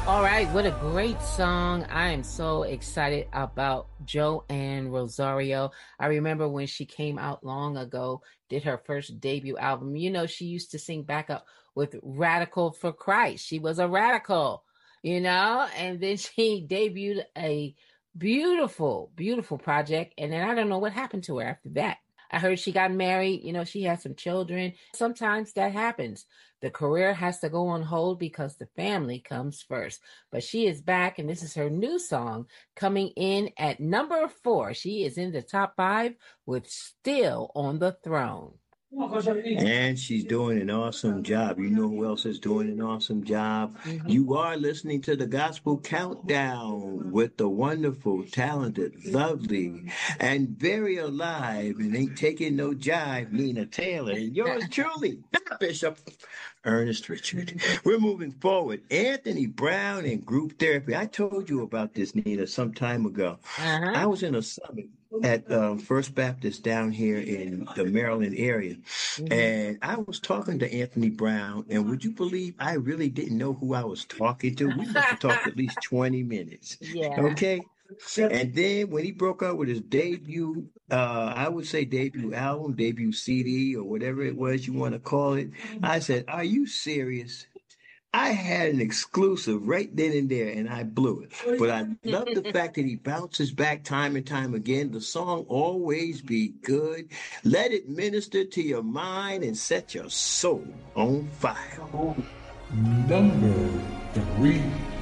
All right, what a great song. I am so excited about Joanne Rosario. I remember when she came out long ago, did her first debut album. You know, she used to sing backup with Radical for Christ. She was a radical, and then she debuted a beautiful, beautiful project. And then I don't know what happened to her after that. I heard she got married, she had some children. Sometimes that happens. The career has to go on hold because the family comes first. But she is back, and this is her new song coming in at number 4. She is in the top 5 with Still on the Throne. And she's doing an awesome job. You know who else is doing an awesome job? You are listening to the Gospel Countdown with the wonderful, talented, lovely, and very alive, and ain't taking no jive, Nina Taylor. And yours truly, Bishop Ernest Richard. We're moving forward. Anthony Brown and group therapy. I told you about this, Nina, some time ago. I was in a summit at First Baptist down here in the Maryland area. And I was talking to Anthony Brown, and would you believe I really didn't know who I was talking to? We must have talked at least 20 minutes. Yeah. Okay. And then when he broke out with his debut, I would say debut album, debut CD, or whatever it was you want to call it, I said, "Are you serious?" I had an exclusive right then and there, and I blew it. But I love the fact that he bounces back time and time again. The song Always Be Good. Let it minister to your mind and set your soul on fire. Number 3.